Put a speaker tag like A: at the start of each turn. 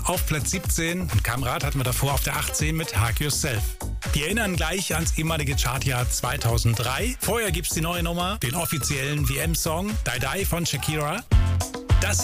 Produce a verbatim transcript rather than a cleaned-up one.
A: auf Platz siebzehn und Kamrat hatten wir davor auf der achtzehn mit Hug Yourself. Die erinnern gleich ans ehemalige Chartjahr zweitausenddrei. Vorher gibt's die neue Nummer, den offiziellen W M-Song Die Die von Shakira.